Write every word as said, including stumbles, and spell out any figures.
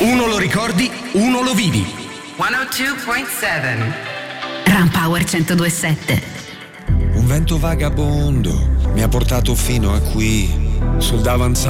Uno lo ricordi, uno lo vivi. centodue virgola sette Ram Power centodue virgola sette. Un vento vagabondo mi ha portato fino a qui, sul davanzale